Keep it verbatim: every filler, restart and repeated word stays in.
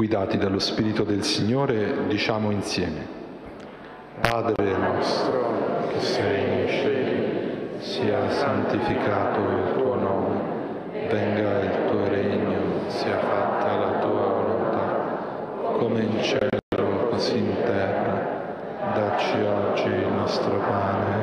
Guidati dallo Spirito del Signore, diciamo insieme: Padre nostro che sei nei cieli, sia santificato il tuo nome, venga il tuo regno, sia fatta la tua volontà, come in cielo così in terra. Dacci oggi il nostro pane